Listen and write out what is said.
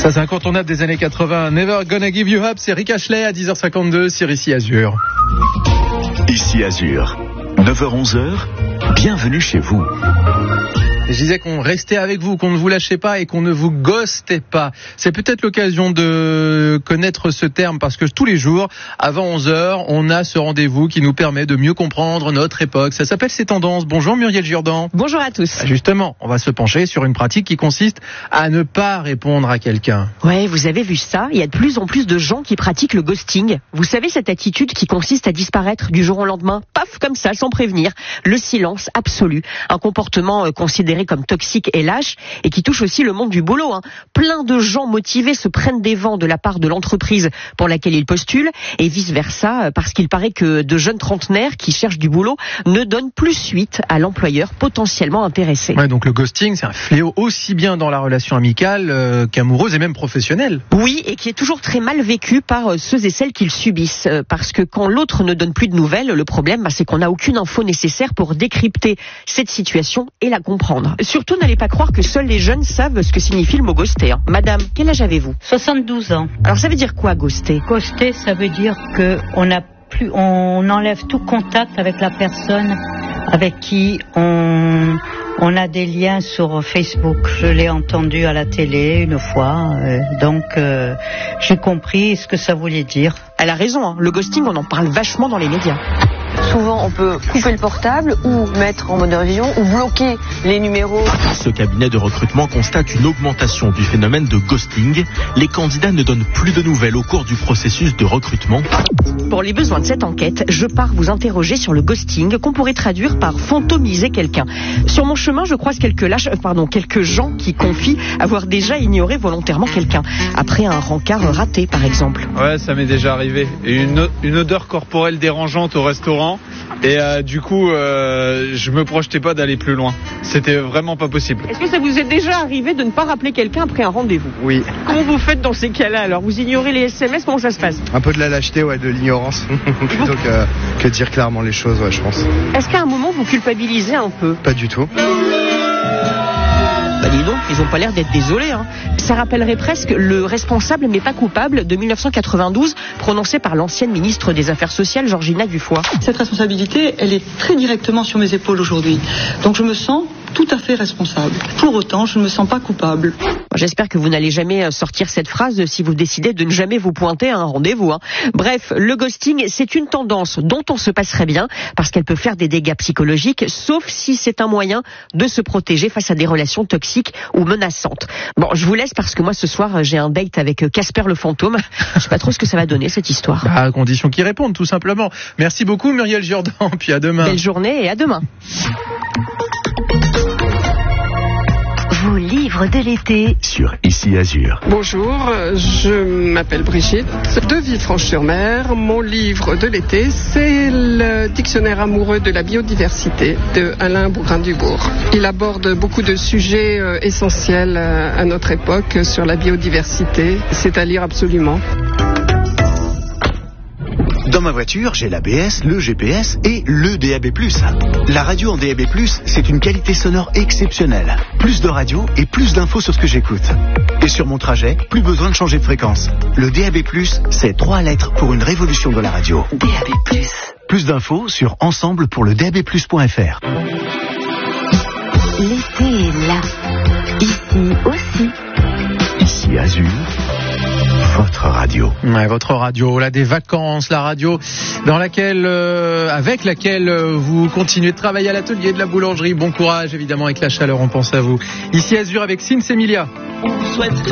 Ça, c'est incontournable des années 80. Never Gonna Give You Up, c'est Rick Ashley à 10h52 sur Ici Azur. Ici Azur, 9h-11h, bienvenue chez vous. Je disais qu'on restait avec vous, qu'on ne vous lâchait pas et qu'on ne vous ghostait pas. C'est peut-être l'occasion de connaître ce terme parce que tous les jours, avant 11h, on a ce rendez-vous qui nous permet de mieux comprendre notre époque. Ça s'appelle C'est Tendances. Bonjour Muriel Jourdan. Bonjour à tous. Justement, on va se pencher sur une pratique qui consiste à ne pas répondre à quelqu'un. Ouais, vous avez vu ça. Il y a de plus en plus de gens qui pratiquent le ghosting. Vous savez, cette attitude qui consiste à disparaître du jour au lendemain, paf, comme ça, sans prévenir. Le silence absolu. Un comportement considéré comme toxique et lâche et qui touche aussi le monde du boulot. Plein de gens motivés se prennent des vents de la part de l'entreprise pour laquelle ils postulent et vice-versa parce qu'il paraît que de jeunes trentenaires qui cherchent du boulot ne donnent plus suite à l'employeur potentiellement intéressé. Ouais, donc le ghosting, c'est un fléau aussi bien dans la relation amicale qu'amoureuse et même professionnelle. Oui, et qui est toujours très mal vécu par ceux et celles qui le subissent. Parce que quand l'autre ne donne plus de nouvelles, le problème, c'est qu'on n'a aucune info nécessaire pour décrypter cette situation et la comprendre. Surtout, n'allez pas croire que seuls les jeunes savent ce que signifie le mot ghoster. Madame, quel âge avez-vous ? 72 ans. Alors ça veut dire quoi, ghoster ? Ghoster, ça veut dire on enlève tout contact avec la personne avec qui on a des liens sur Facebook. Je l'ai entendu à la télé une fois, donc j'ai compris ce que ça voulait dire. Elle a raison, le ghosting, on en parle vachement dans les médias. Souvent, on peut couper le portable ou mettre en mode avion ou bloquer les numéros. Ce cabinet de recrutement constate une augmentation du phénomène de ghosting. Les candidats ne donnent plus de nouvelles au cours du processus de recrutement. Pour les besoins de cette enquête, je pars vous interroger sur le ghosting qu'on pourrait traduire par fantomiser quelqu'un. Sur mon chemin, je croise quelques gens qui confient avoir déjà ignoré volontairement quelqu'un. Après un rencard raté, par exemple. Ouais, ça m'est déjà arrivé. Une odeur corporelle dérangeante au restaurant. Et du coup, je me projetais pas d'aller plus loin. C'était vraiment pas possible. Est-ce que ça vous est déjà arrivé de ne pas rappeler quelqu'un après un rendez-vous ? Oui. Comment vous faites dans ces cas-là alors ? Vous ignorez les SMS ? Comment ça se passe ? Un peu de la lâcheté, ouais, de l'ignorance, plutôt que dire clairement les choses, ouais, je pense. Est-ce qu'à un moment vous culpabilisez un peu ? Pas du tout. Bah dis donc, ils ont pas l'air d'être désolés. Ça rappellerait presque le responsable mais pas coupable de 1992 prononcé par l'ancienne ministre des Affaires sociales Georgina Dufoy. Cette responsabilité, elle est très directement sur mes épaules aujourd'hui. Donc je me sens tout à fait responsable. Pour autant, je ne me sens pas coupable. J'espère que vous n'allez jamais sortir cette phrase si vous décidez de ne jamais vous pointer à un rendez-vous. Bref, le ghosting, c'est une tendance dont on se passerait bien parce qu'elle peut faire des dégâts psychologiques, sauf si c'est un moyen de se protéger face à des relations toxiques ou menaçantes. Bon, je vous laisse parce que moi ce soir j'ai un date avec Casper le fantôme. Je sais pas trop ce que ça va donner cette histoire. À condition qu'ils répondent, tout simplement. Merci beaucoup Muriel Jourdan, puis à demain. Belle journée et à demain. Vos livres de l'été sur Ici Azur. Bonjour, je m'appelle Brigitte, de Villefranche-sur-Mer. Mon livre de l'été, c'est le dictionnaire amoureux de la biodiversité de Alain Bougrain-Dubourg. Il aborde beaucoup de sujets essentiels à notre époque sur la biodiversité. C'est à lire absolument. Dans ma voiture, j'ai l'ABS, le GPS et le DAB+. La radio en DAB+, c'est une qualité sonore exceptionnelle. Plus de radio et plus d'infos sur ce que j'écoute. Et sur mon trajet, plus besoin de changer de fréquence. Le DAB+, c'est 3 lettres pour une révolution de la radio. DAB+. Plus d'infos sur ensemble-pour-le-DAB+.fr. L'été est là. Ici aussi. Ici Azur. Votre radio. Ouais, votre radio, là des vacances, la radio dans laquelle, avec laquelle vous continuez de travailler à l'atelier de la boulangerie. Bon courage, évidemment, avec la chaleur, on pense à vous. Ici Azur avec Sins Emilia. On souhaite